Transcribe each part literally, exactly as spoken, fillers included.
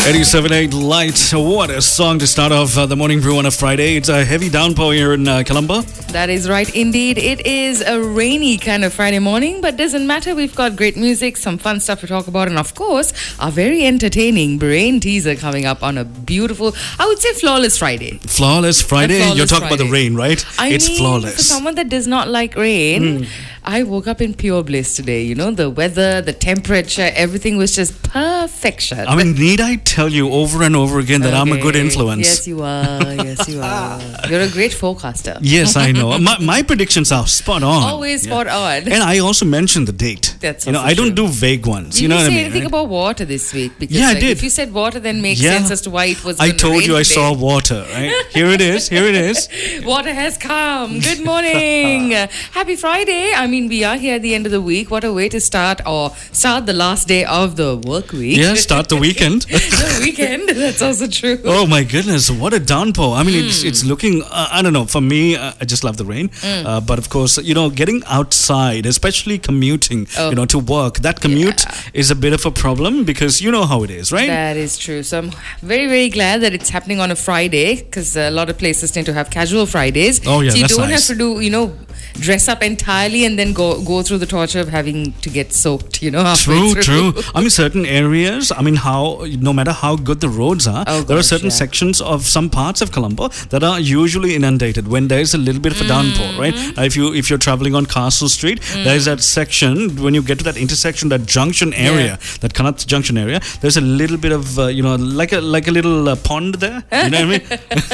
eighty-seven point eight Light. What a song to start off uh, the morning brew on a Friday. It's a heavy downpour here in uh, Colombo. That is right, indeed. It is a rainy kind of Friday morning, but doesn't matter. We've got great music, some fun stuff to talk about, and of course, a very entertaining brain teaser coming up on a beautiful, I would say flawless Friday. Flawless Friday? Flawless You're talking Friday. about the rain, right? I it's mean, flawless. For someone that does not like rain, mm. I woke up in pure bliss today. You know, the weather, the temperature, everything was just perfection. I mean, need I tell you over and over again that okay. I'm a good influence? Yes, you are. Yes, you are. You're a great forecaster. Yes, I know. My, my predictions are spot on. Always spot yeah. on. And I also mentioned the date. That's you know, I don't true. do vague ones. You, you know didn't what say I mean? anything Right? about water this week. Because yeah, like, I did. If you said water, then makes yeah. sense as to why it was. I told rain you I today. saw water. Right? Here it is. Here it is. Water has come. Good morning. Happy Friday. I mean, we are here at the end of the week. What a way to start or start the last day of the work week. Yeah, start the weekend. The weekend. That's also true. Oh my goodness, what a downpour. I mean, mm. it's it's looking, uh, I don't know, for me, uh, I just love the rain. Mm. Uh, but of course, you know, getting outside, especially commuting, oh. you know, to work, that commute yeah. is a bit of a problem because you know how it is, right? That is true. So I'm very, very glad that it's happening on a Friday because a lot of places tend to have casual Fridays. Oh yeah, so you that's don't nice. have to do, you know, dress up entirely and then go go through the torture of having to get soaked, you know, True, through. true. I mean, certain areas, I mean, how, no matter how good the roads are, oh, there gosh, are certain yeah. sections of some parts of Colombo that are usually inundated when there's a little bit of a mm-hmm. downpour, right? Uh, if, you, if you're traveling on Castle Street, mm. there's that section, when you get to that intersection, that junction area, yeah. that Kanath junction area, there's a little bit of, uh, you know, like a like a little uh, pond there, you know what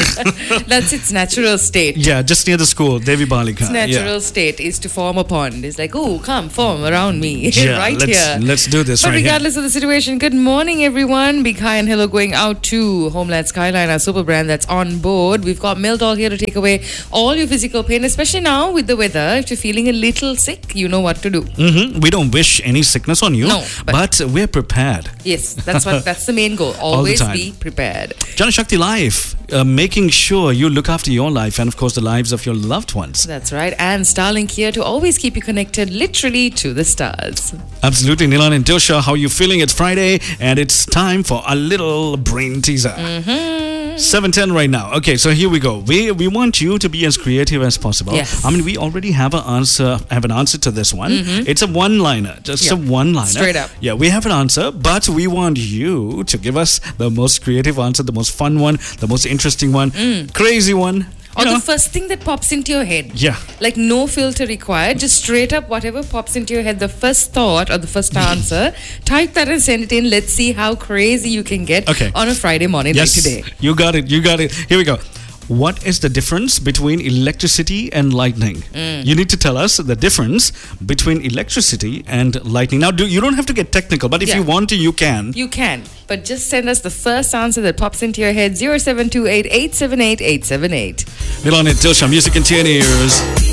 I mean? That's its natural state. Yeah, just near the school, Devi Balika. Its natural yeah. state is to form a pond. It's like, oh, come, form around me, yeah, right let's, here. Let's do this but right regardless here. of the situation, good morning, everyone. Big hi and hello going out to Homeland Skyline, our super brand that's on board. We've got Mildol here to take away all your physical pain, especially now with the weather. If you're feeling a little sick, you know what to do. Mm-hmm. We don't wish any sickness on you, no, but, but we're prepared. Yes, that's what that's the main goal. Always be prepared. Jana Shakti Life, uh, making sure you look after your life and of course the lives of your loved ones. That's right. And Starlink here to always keep you connected literally to the stars. Absolutely. Nilan and Dilsha, how are you feeling? It's Friday and it's time for a little brain teaser. Mm-hmm. seven ten right now. Okay, so here we go. We we want you to be as creative as possible. Yes. I mean, we already have an answer have an answer to this one. Mm-hmm. It's a one-liner, just yep. a one-liner. Straight up. Yeah, we have an answer, but we want you to give us the most creative answer, the most fun one, the most interesting one, mm. crazy one. Or you know. the first thing that pops into your head. Yeah. Like no filter required. Just straight up whatever pops into your head, the first thought or the first answer, type that and send it in. Let's see how crazy you can get okay. on a Friday morning yes. like today. You got it. You got it. Here we go. What is the difference between electricity and lightning? Mm. You need to tell us the difference between electricity and lightning. Now, do, you don't have to get technical, but if yeah. you want to, you can. You can. But just send us the first answer that pops into your head, zero seven two eight, eight seven eight, eight seven eight. Milan and Dilsha, music and ten ears.